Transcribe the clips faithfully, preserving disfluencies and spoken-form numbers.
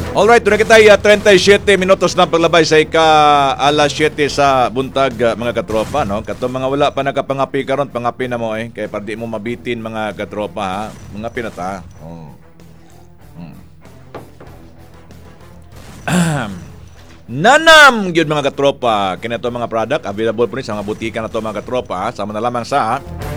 Alright, doon na kita uh, thirty-seven minutos na paglabay sa ika alas siyete sa buntag uh, mga katropa, no? Kato mga wala pa nakapangapi karon, pangapi na mo eh kay para di mo mabitin mga katropa ha. Mga pinata. Oh. Hmm. Nanam gyud mga katropa kinato mga product available po ni sa mga butika na to mga katropa, sama na lamang sa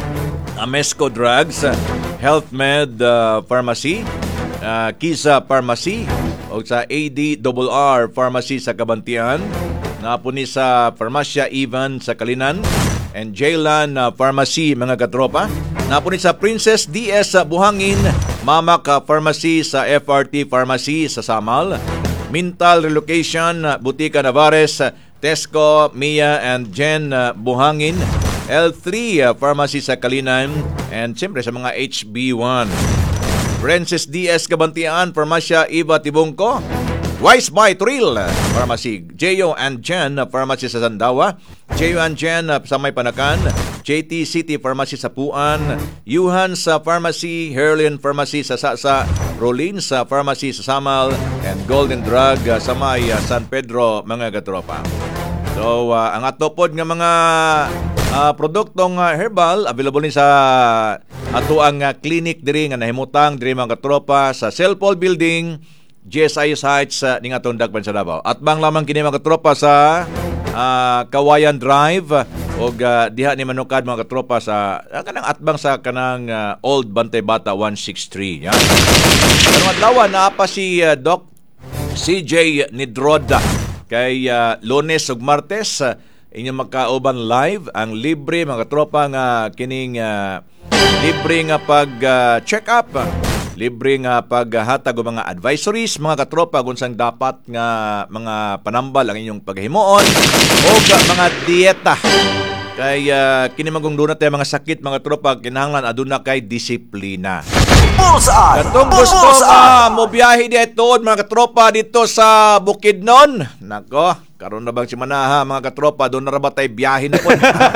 Amesco Drugs, Health Med uh, Pharmacy, uh, Kisa Pharmacy, o sa A D R R Pharmacy sa Kabantian, napuni sa Farmasya Ivan sa Kalinan, and Jaylan uh, Pharmacy mga katropa, napuni sa Princess D S sa Buhangin, Mamak uh, Pharmacy sa F R T Pharmacy sa Samal, Mintal Relocation, uh, Butika Navares, uh, Tesco, Mia and Jen uh, Buhangin, L three uh, Pharmacy sa Kalinan, and siyempre sa mga H B one. Princess D S Kabantian, Farmasya Iva Tibungko, Wise by Thrill Pharmacy, J O and Jen Pharmacy sa Sandawa, J O and Jen sa May Panakan, J T City Pharmacy sa Puan, Yuhan sa Pharmacy, Herlin Pharmacy sa Sasa, Rolin sa Pharmacy sa Samal, and Golden Drug sa May San Pedro mga katropa. So uh, ang atopod nga mga uh, produktong uh, herbal available ni sa ato ang uh, clinic diri nga nahimutang diri mga katropa sa Selpol Building, G S I S Heights uh, ning atong Dagban sa Davao. At bang lamang kini mga katropa sa uh, Kawayan Drive og uh, diha ni manukad mga katropa sa uh, kanang atbang sa kanang uh, Old Bantay Bata one sixty-three. Yan. Karong adlaw na pa si uh, Doc C J Nidroda kay uh, Lunes ug Martes uh, inyong magkauban live ang libre mga katropa nga kining uh, libre nga pag uh, check up, libre nga paghatag og mga advisories mga katropa kung saan dapat nga mga panambal ang inyong paghimuon o mga dieta. Kay uh, kini magong dunat tay mga sakit mga tropa kinahanglan aduna kay disiplina. Bullseye! Katong gusto nga mo biyahe dito mga katropa dito sa Bukidnon. Nako, karon na bang si Manaha mga katropa doon na ra ba tay biyahe na po.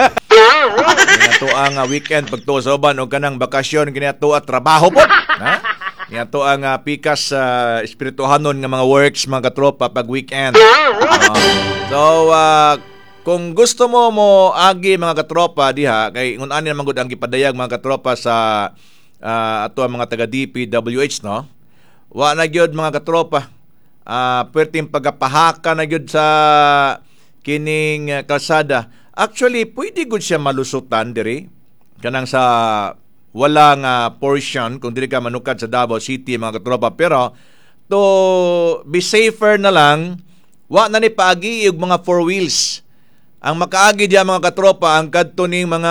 Kinato ang uh, weekend pagtuo sa uban o kanang bakasyon kinato at trabaho po. Ha? Kinato ang uh, pikas uh, espirituhanon nga mga works mga katropa pag weekend. Uh, so uh, kung gusto mo mo agi mga katropa diha kay ngun ani naman gud ang gipadayag mga katropa sa uh, ato ang mga taga D P W H no. Wa na gyud mga katropa. Ah uh, perting pagapahaka na gyud sa kining uh, kalsada. Actually pwede gud siya malusutan diri kanang sa wala nga portion kung dili ka manukad sa Davao City mga katropa, pero to be safer na lang wa na ni paagi og mga four wheels. Ang makaagi diya mga katropa ang kadto ning mga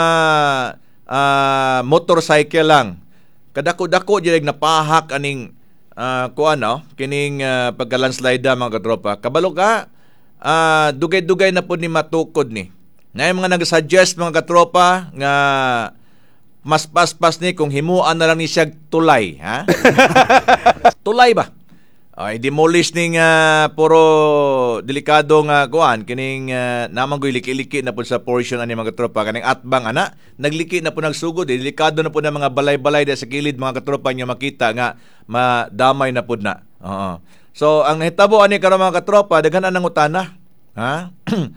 uh, motorcycle lang. Kadako-dako diya napahak aning uh, kuan no kining uh, pagka-landslide mga katropa. Kabalo ka uh, dugay-dugay na pud ni matukod ni. Nay mga nag-suggest mga katropa nga mas paspas ni kung himuan na lang ni siya tulay, ha? Tulay ba? Ay demolish ning uh, puro delikado nga kuan kining uh, namang goy liki-liki na pud sa portion ani mga katropa kaning atbang ana nagliki na pud nagsugod eh, delikado na pud na mga balay-balay da sa kilid mga katropa niyo makita nga madamay na pud na. Oo. So ang hitabo ani karon mga katropa daghan nang utana, ha?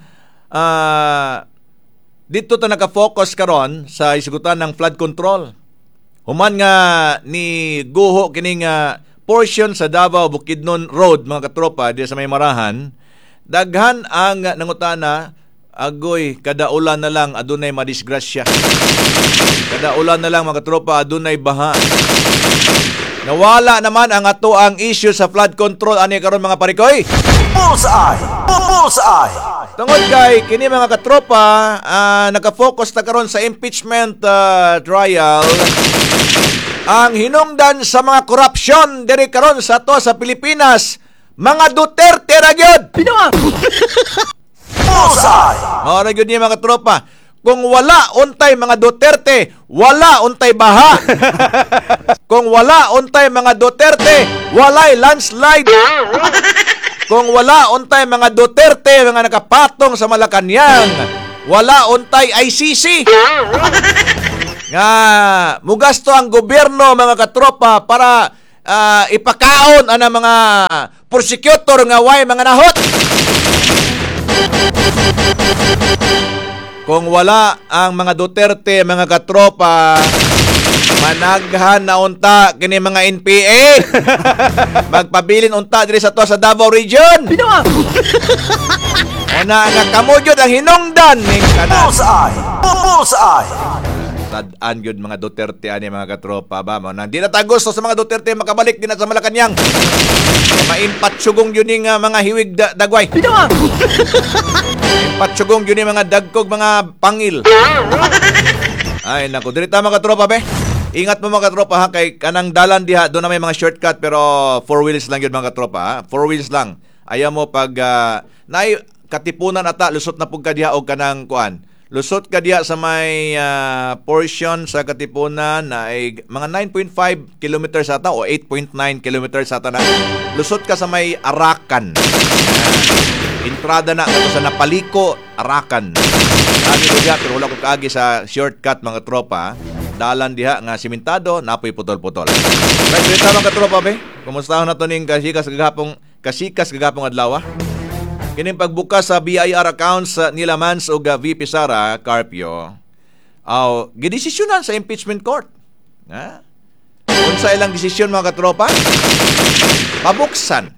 uh, dito ta naka-focus karon sa isgutan ng flood control. Human nga ni guho kining uh, portion sa Davao Bukidnon Road mga katropa di sa may Marahan, daghan ang nangutana agoy kada ulan na lang adunay madisgrasya. Kada ulan na lang mga katropa adunay baha. Nawala naman ang ato ang issue sa flood control ani karon mga parikoy. Bullseye! Bullseye! Tungod kay kini mga katropa uh, naka-focus ta karon sa impeachment uh, trial. Ang hinungdan sa mga korupsyon diri karon sa to sa Pilipinas, mga Duterte ra gyud. Binawa. Bullseye. Mao ra gyud ni mga tropa. Kung wala untay mga Duterte, wala untay baha. Kung wala untay mga Duterte, walay landslide. Kung wala untay mga Duterte mga nakapatong sa Malacañang, wala untay I C C. Nga mugasto ang gobyerno mga katropa para uh, ipakaon ana mga prosecutor nga way mga nahot. Kung wala ang mga Duterte, mga katropa, managhan na unta kini mga N P A. Magpabilin unta diri sa to sa Davao Region. Binawa! Ana nga kamujod ang hinungdan ning tanan. Bullseye! Bullseye! Tadaan yun mga Duterte ani mga katropa ba mo. Nang di na ta gusto sa mga Duterte makabalik din na sa Malacanang. Maimpat sugong yun yung uh, mga hiwig da- dagway. Binawa! Maimpat sugong yun yung mga dagkog mga pangil. Ay naku, diri ta mga katropa be. Ingat mo mga katropa ha, kay kanang dalan diha, doon na may mga shortcut pero four wheels lang yun mga katropa ha. Four wheels lang. Ayaw mo pag uh, naay katipunan ata, lusot na pug ka diha og kanang kuan. Lusot ka diha sa may uh, portion sa Katipunan na ay mga nine point five kilometers ata o eight point nine kilometers ata na. Lusot ka sa may Arakan. Uh, entrada na ato sa Napaliko, Arakan. Agi ko diha pero wala ko kaagi sa shortcut mga tropa. Dalan diha nga simentado, napoy putol-putol. Right, dito mga tropa be. Kumusta na to ning kasikas kagapong kasikas kagapong adlaw? Kining pagbukas sa B I R accounts uh, nila Mans o uh, V P Sara Carpio, aw gidesisyonan sa impeachment court. Ha? Unsa ilang desisyon mga katropa? Pabuksan.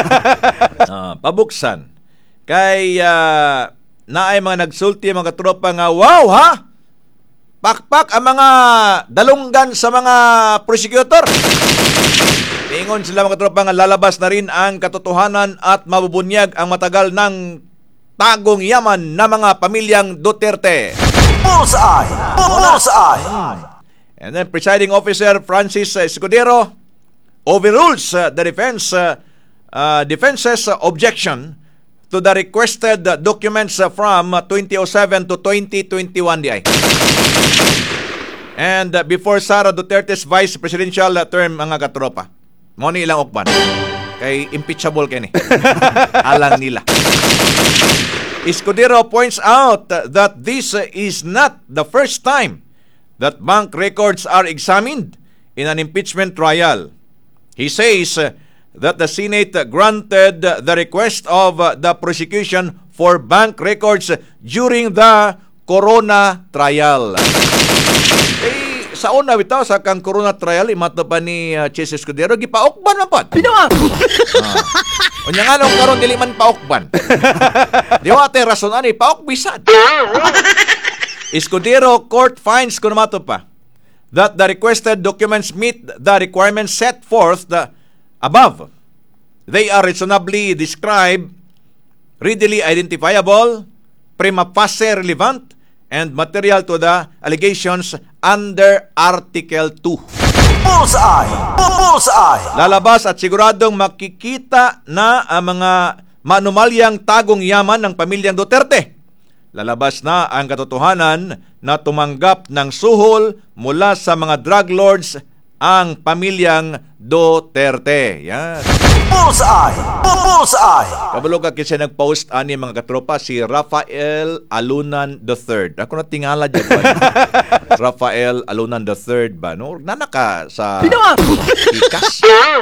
uh, pabuksan. Kay uh, naay mga nagsulti mga katropa nga wow ha. Pakpak ang mga dalunggan sa mga prosecutor. Ingon sila mga tropa nga lalabas na rin ang katotohanan at mabubunyag ang matagal ng tagong yaman na mga pamilyang Duterte. Bullseye! Bullseye! And then presiding officer Francis Escudero overrules uh, the defense uh, uh, defense's objection to the requested documents uh, from twenty oh seven to twenty twenty-one di ay. And uh, before Sara Duterte's vice presidential uh, term mga katropa. Mo ni ilang ukban. Kay impeachable kini. Alang nila. Escudero points out that this is not the first time that bank records are examined in an impeachment trial. He says that the Senate granted the request of the prosecution for bank records during the Corona trial. Sa una bitaw sa kang Corona trial imato pa ni uh, Chase Escudero gipaokban man pod. Binawa. Ah. Unya nga nung karon dili man paokban. Di wa tay rason ani paokbisan. Escudero court finds kuno mato pa that the requested documents meet the requirements set forth the above. They are reasonably described, readily identifiable, prima facie relevant, and material to the allegations under Article two. Bullseye! Bullseye! Lalabas at siguradong makikita na ang mga manumalyang tagong yaman ng pamilyang Duterte. Lalabas na ang katotohanan na tumanggap ng suhol mula sa mga drug lords ang pamilyang Duterte. Yan. Bullseye! Bullseye! Kabalo ka kasi nag-post ani mga katropa si Rafael Alunan the third. Ako na tingala dyan ba? Rafael Alunan the third ba? No? Nanaka sa Binawa! ikas.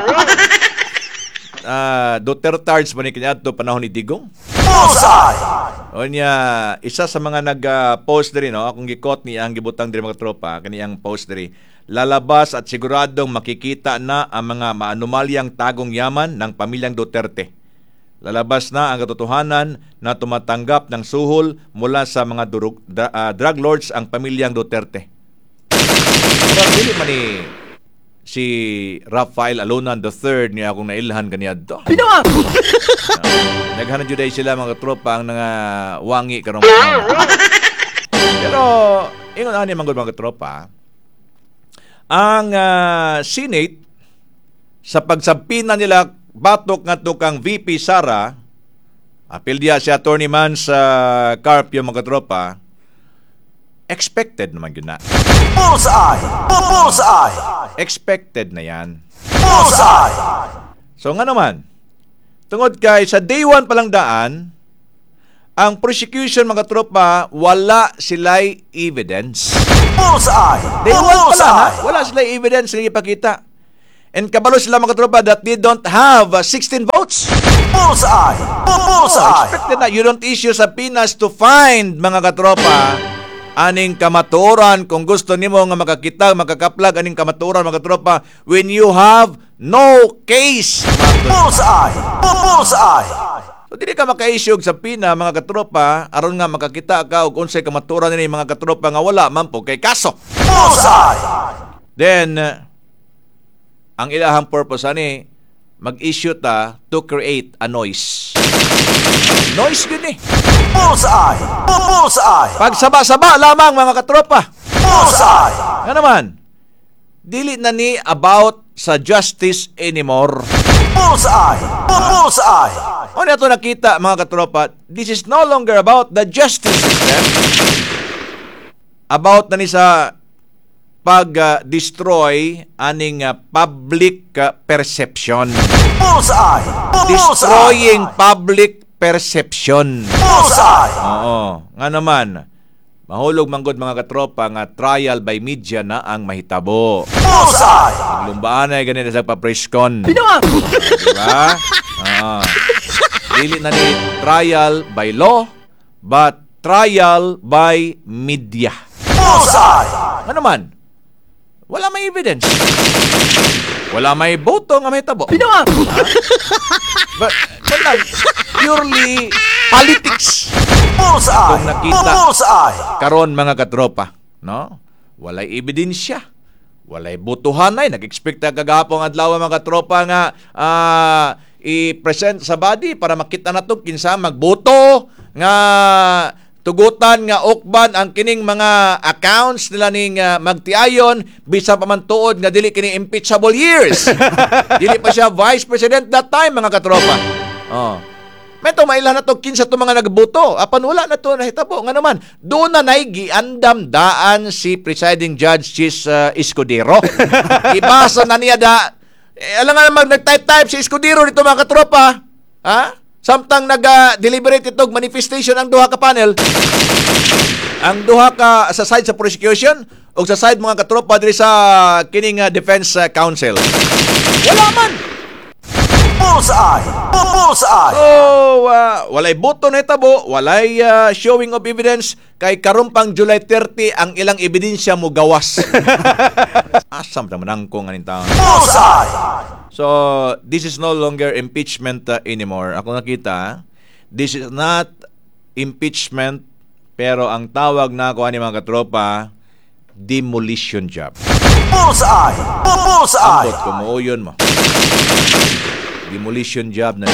Uh, Dutertards ba ni kanya ito panahon ni Digong? Bullseye! O niya, isa sa mga nag-post uh, diri, no? Akong gikot ni ang gibutang diri mga tropa, kaniyang post diri. Lalabas at siguradong makikita na ang mga maanumalyang tagong yaman ng pamilyang Duterte. Lalabas na ang katotohanan na tumatanggap ng suhol mula sa mga durug, da, uh, drug lords ang pamilyang Duterte. Pero dili man ni si Rafael Alunan the third niya akong nailhan kaniadto. Binawa! Uh, naghanan jud sila mga tropa ang nga wangi karong. Pero ingon ani manggod mga tropa, ang uh, Senate sa pagsabpina nila batok ngadto kang V P Sara, apil diya si Attorney Man sa Carpio mga tropa, expected naman yun na. Bullseye! Bullseye! Expected na yan. Bullseye! So nga naman, tungod kay sa day one palang daan, ang prosecution mga tropa, wala sila'y evidence. Bullseye! Day one pa lang ha, Bullseye! wala sila'y evidence na ipakita. And kabalo sila mga katropa that they don't have uh, sixteen votes. Bullseye! Oh, Bullseye! expected na you don't issue sa Pinas to find mga katropa aning kamaturan kung gusto nimo nga makakita, makakaplag aning kamaturan mga katropa when you have no case. Bullseye! Bullseye! So dili ka maka-issue sa Pina mga katropa aron nga makakita ka og unsay kamaturan ni mga katropa nga wala man po kay kaso. Bullseye! Then uh, ang ilahang purpose ani mag-issue ta to create a noise. Noise yun eh. Bullseye! Bullseye! Pagsaba-saba lamang mga katropa. Bullseye! Nga naman, dili na ni about sa justice anymore. Bullseye! Bullseye! O na ito nakita mga katropa, this is no longer about the justice system. About na ni sa pag-destroy uh, aning uh, public uh, perception. Bullseye! Destroying public perception. Bullseye! Oo. Nga naman, mahulog manggod mga katropa nga trial by media na ang mahitabo. Bullseye! Lumbaan ay ganito sa papreskon. Diba? Ah. Dili na ni trial by law, but trial by media. Bullseye! Ano naman? Wala may evidence. Wala may boto nga may tabo. Ha? But, but lang, purely politics. Bullseye! Kung nakita Bullseye! karon mga katropa, no? Walay ebidensya. Walay botohan ay nag-expect na kagahapon adlaw mga katropa nga uh, i-present sa body para makita na to kinsa magboto nga tugutan nga ukban ang kining mga accounts nila ning uh, magtiayon bisan pa man tuod nga dili kini impeachable years. Dili pa siya vice president that time mga katropa. Oh. Meto mailan na to kinsa to mga nagboto. Apan wala na to nahitabo nga naman. Doon na nay giandam daan si presiding judge Chis uh, Escudero. Ibasa na niya da eh, alam nga naman nag-type-type si Escudero dito mga katropa. Ha? Samtang nag-deliberate itong manifestation ang duha ka panel. Ang duha ka sa side sa prosecution o sa side mga katropa diri sa kining uh, defense uh, counsel. Wala man. Bullseye! Bullseye! So, uh, walay boto na hitabo, walay uh, showing of evidence kay karumpang July thirtieth ang ilang ebidensya mo gawas. Asam naman ang kong aning taon. Bullseye! So, this is no longer impeachment uh, anymore. Ako nakita, this is not impeachment, pero ang tawag na ako ani mga katropa, demolition job. Bullseye! Bullseye! Ambot ko mo yun mo. Demolition job na.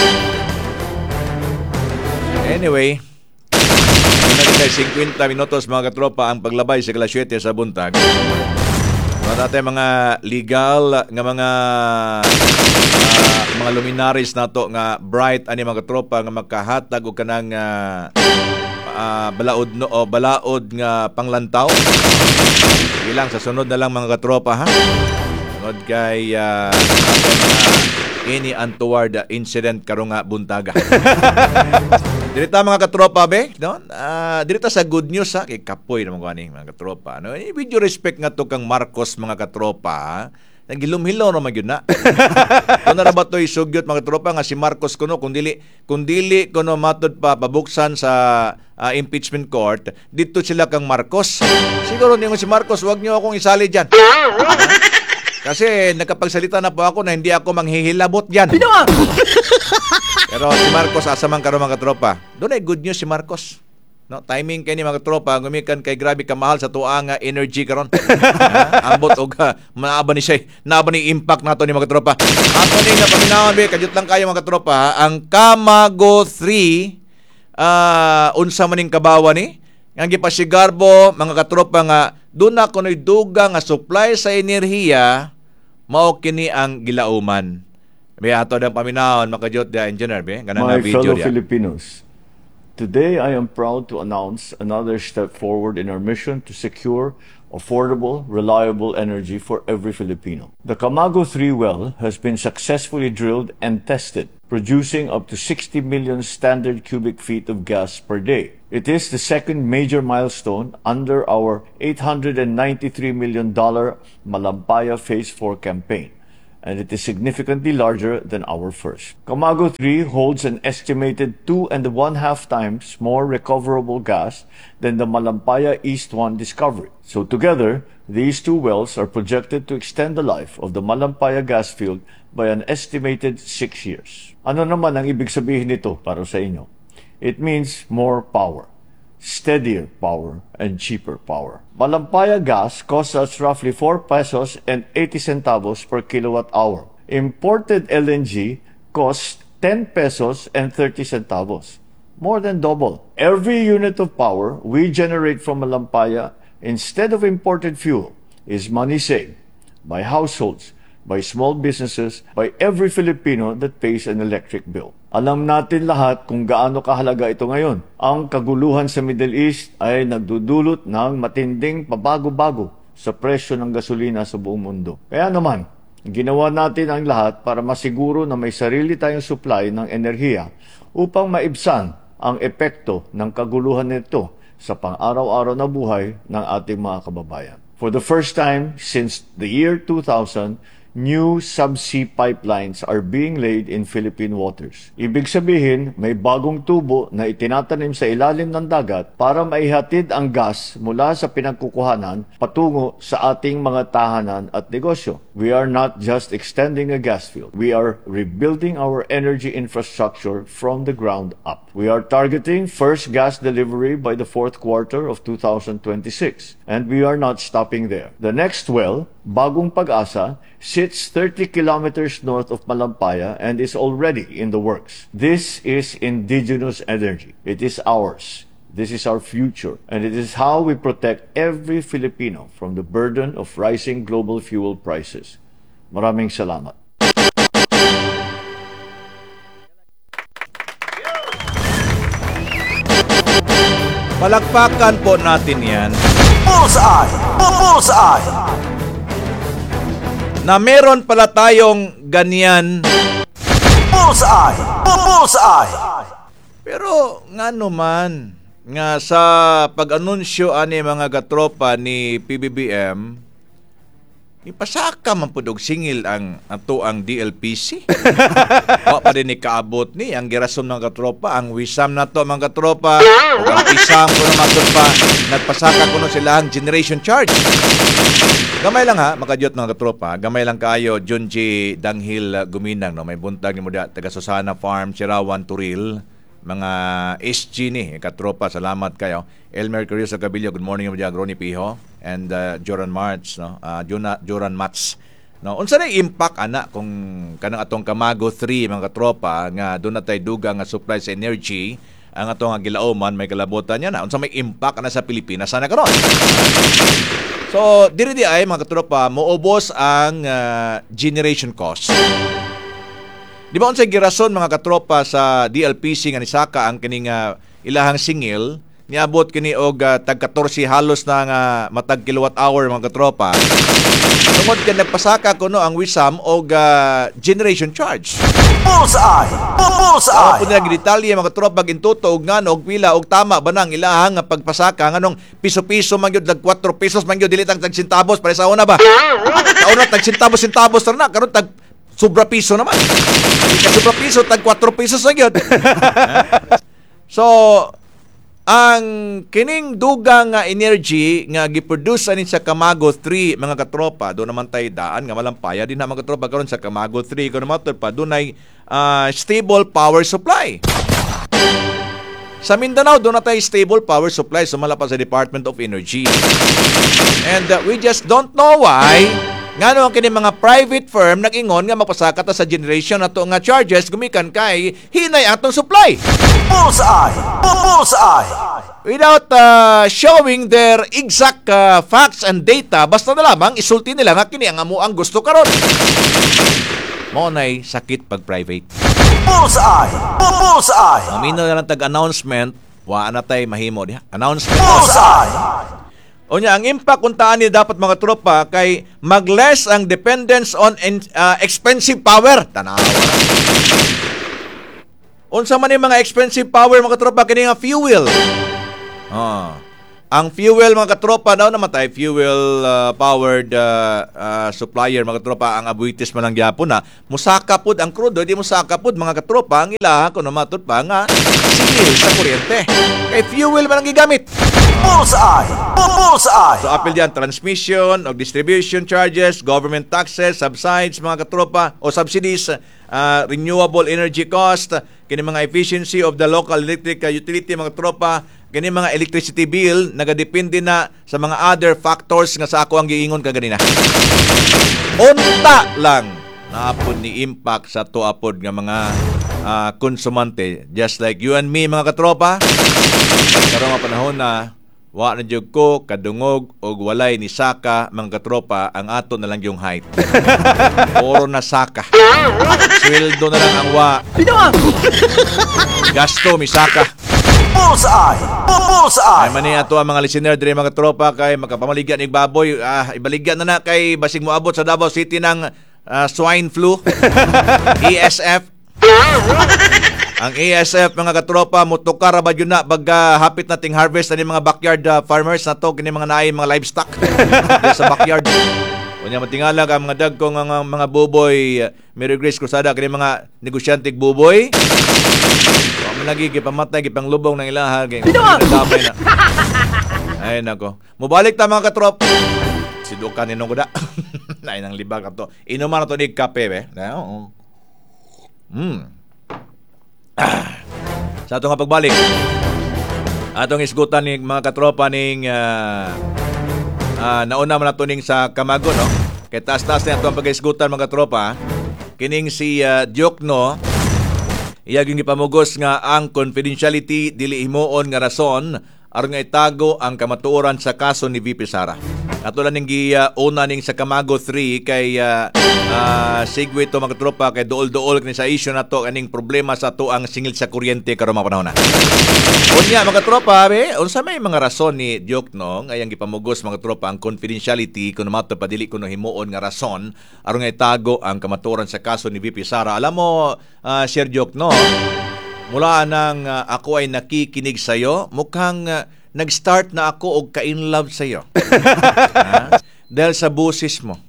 Anyway, nagkay fifty minutos mga katropa ang paglabay sa alas siyete sa buntag. Mga natin mga legal nga mga uh, mga luminaries nato nga bright ani mga katropa nga magkahatag og kanang uh, uh, balaod no o balaod nga panglantaw. Ilang sa sunod na lang mga katropa ha. Sunod kay uh, any untoward incident karong nga buntaga. Dirita mga katropa be, no? Uh, dirita sa good news ha, kay kapoy naman ko ani mga katropa. No, with due respect nga to kang Marcos mga katropa, nagilumhilo naman gyud na. Kuno ra ba toy sugyot mga katropa nga si Marcos kuno kung dili kung dili kuno matud pa pabuksan sa uh, impeachment court, dito sila kang Marcos. Siguro ningon si Marcos, wag niyo akong isali diyan. Kasi nakapagsalita na po ako na hindi ako manghihilabot yan. Pero si Marcos asamang karon mga tropa. Doon ay good news si Marcos. No, timing kay ni mga tropa gumikan kay grabe ka mahal sa tuwa nga energy karon. Ambot og uh, maaba ni siya, naaba ni impact nato ni mga tropa. Ato ni na paminawan be kajut lang kayo mga tropa, ha? Ang Kamago three uh, unsa maning kabawa ni? Nga gipasigarbo mga katropa nga doon na kunoy duga nga supply sa enerhiya mao kini ang gilauman. Be ato dang paminahon makajot da engineer be ganang My video fellow dia. Filipinos, today I am proud to announce another step forward in our mission to secure affordable, reliable energy for every Filipino. The Camago three well has been successfully drilled and tested, producing up to sixty million standard cubic feet of gas per day. It is the second major milestone under our eight hundred ninety-three million dollars Malampaya Phase four campaign, and it is significantly larger than our first. Camago three holds an estimated two and one half times more recoverable gas than the Malampaya East one discovery. So together, these two wells are projected to extend the life of the Malampaya gas field by an estimated six years. Ano naman ang ibig sabihin nito para sa inyo? It means more power, steadier power, and cheaper power. Malampaya gas costs us roughly four pesos and eighty centavos per kilowatt hour. Imported L N G costs ten pesos and thirty centavos. More than double. Every unit of power we generate from Malampaya instead of imported fuel is money saved by households, by small businesses, by every Filipino that pays an electric bill. Alam natin lahat kung gaano kahalaga ito ngayon. Ang kaguluhan sa Middle East ay nagdudulot ng matinding pabago-bago sa presyo ng gasolina sa buong mundo. Kaya naman, ginawa natin ang lahat para masiguro na may sarili tayong supply ng enerhiya upang maibsan ang epekto ng kaguluhan nito sa pang-araw-araw na buhay ng ating mga kababayan. For the first time since the year two thousand, new subsea pipelines are being laid in Philippine waters. Ibig sabihin, may bagong tubo na itinatanim sa ilalim ng dagat para maihatid ang gas mula sa pinagkukuhanan patungo sa ating mga tahanan at negosyo. We are not just extending a gas field. We are rebuilding our energy infrastructure from the ground up. We are targeting first gas delivery by the fourth quarter of two thousand twenty-six. And we are not stopping there. The next well, Bagong Pag-asa, sits thirty kilometers north of Malampaya and is already in the works. This is indigenous energy. It is ours. This is our future. And it is how we protect every Filipino from the burden of rising global fuel prices. Maraming salamat. Palakpakan po natin yan Bullseye! Bullseye! na meron pala tayong ganyan. Bullseye! Bullseye! Pero nga naman, nga sa pag-anunsyo ani mga katropa ni P B B M, ipasaka man po og singil ang ato ang D L P C. Wa pa din ni kaabot ni ang girason ng katropa, ang wisam na to mga katropa, o ang isam ko naman to pa, nagpasaka ko no sila ang generation charge. Gamay lang ha, makadyot mga katropa, gamay lang kayo, John J. Danghil Guminang, no? May buntag ni mo da, taga Susana Farm, Sirawan, Turil, mga S G ni, katropa, salamat kayo. Elmer Carrizo Cabillo, good morning mo dyan, Ronnie Piho, and uh, Joran March, no? uh, Jona, Joran Mats. No? Unsa na impact, ana, kung kanang atong Camago three, mga katropa, nga doon na tayo dugang nga supply sa energy, ang atong gilauman, may kalabotan niya na. Unsa may impact na sa Pilipinas, sana karon. So, diri di ay mga katropa, moubos ang uh, generation cost. Di ba unsay girason mga katropa sa D L P C nga nisaka ang kining uh, ilahang singil, niabot kini og uh, tag fourteen halos na nga matag kilowatt hour mga katropa. Tungod kay nagpasaka kuno ang wisam og uh, generation charge. Bullseye! Bullseye! Ako po nila gidetalye mga katropa gintuto og ngano og pila og tama ba nang ilahang nga pagpasaka nganong piso-piso man gyud lag four pesos man gyud dili tag centavos para sa una ba. Sa una tag centavos centavos na karon tag sobra piso naman. Di sobra piso tag four pesos na gyud. So ang kining dugang nga energy nga giproduce ani sa Camago three mga katropa, do naman tay daan nga Malampaya din na mga katropa karon sa Camago three kuno matud pa dunay uh, stable power supply. Sa Mindanao do na tay stable power supply sumala pa sa Department of Energy. And uh, we just don't know why ngano ang kini mga private firm nag-ingon nga mapasaka ta sa generation nato nga charges gumikan kay hinay atong supply. Bullseye! Bullseye! Without uh, showing their exact uh, facts and data, basta na lamang isulti nila nga kini ang amo ang gusto karon. Mo nay sakit pag private. Bullseye! Bullseye! Mamino na lang tag-announcement, wa na tay mahimo diha. Announcement. Bullseye! O niya, ang impact kung taan niya dapat mga tropa kay mag-less ang dependence on uh, expensive power. Tanawa na. Unsa man yung mga expensive power mga tropa kini nga fuel. Ah. Ang fuel mga katropa daw namatay, fuel uh, powered uh, uh, supplier mga katropa ang abuitis man lang gyapon na musaka pud ang crudo, di musaka pud mga katropa ang ilaha kuno matud pa nga singil sa kuryente. Kay fuel man ang gigamit. Bullseye! Bullseye! So apil diyan transmission o distribution charges, government taxes, subsides mga katropa o subsidies, uh, renewable energy cost, kini mga efficiency of the local electric utility mga tropa, kini mga electricity bill nagadepende na sa mga other factors nga sa ako ang giingon kaganina. Unta lang naapod ni impact sa tuapod nga mga uh, konsumante, just like you and me mga katropa. Karon nga panahon na wa na jud ko kadungog og walay ni saka mga katropa, ang ato na lang yung height. Oro na saka. Sweldo na lang ang wa. Gasto mi saka. Bullseye! Ay Bullseye! mani ato ang mga listener dire mga tropa kay makapamaligyan ig baboy, ah, ibaligyan na na kay basig moabot sa Davao City ng ah, swine flu. E S F. Ang E S F mga katropa mutukar ra ba yun na baga hapit nating harvest ani mga backyard uh, farmers na to kini mga naay mga livestock sa backyard. Unya matingala ka mga dagkong mga, mga buboy, uh, Mary Grace Cruzada kini mga negosyante buboy. Wa man lagi gipamatay gipanglubong ng ilaha kay damay na. Ay nako. Mubalik ta mga katrop. Sidukan ninong kuda. Nay nang libag ato. Inuman ato ni kape be. Oo. Hmm. Ah. Sa atong pagbalik, atong isgutan ni mga katropa ning uh, uh, nauna man nato ning sa Camago no. Kay taas-taas na atong pag-isgutan mga katropa. Kining si uh, Diokno iya gyud gipamugos nga ang confidentiality dili himuon nga rason aron nga itago ang kamatuoran sa kaso ni V P Sara. Ato lang ning giuna ning sa Camago three kay uh, uh, segue to mga tropa kay duol-duol kini sa issue nato kaning problema sa to ang singil sa kuryente karon mga panahon na. Unya mga tropa be, unsa may mga rason ni Diokno nga iyang gipamugos mga tropa ang confidentiality kuno mato padili kuno himuon nga rason aron nga itago ang kamatuoran sa kaso ni V P Sara. Alam mo uh, Sir Diokno, mula nang uh, ako ay nakikinig sa iyo, mukhang uh, nag-start na ako og ka-in love sa iyo. Ha? Dahil sa busis mo.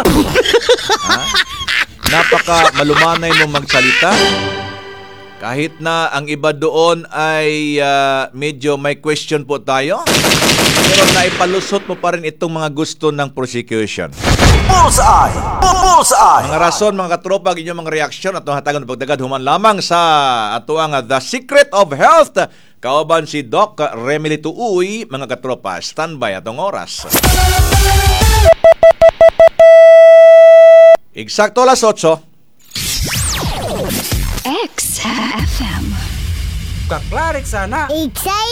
Ha? Napaka malumanay mo magsalita. Kahit na ang iba doon ay uh, medyo may question po tayo, pero naipalusot mo pa rin itong mga gusto ng prosecution. Bullseye! Bullseye! Mga rason, mga katropa, inyong mga reaksyon at hatagan pagdagad human lamang sa ato ang The Secret of Health. Kauban si Doc Remily Tuuy, mga katropa. Standby atong oras. Eksakto alas otso. X F M. Kaklarik sana. Excited!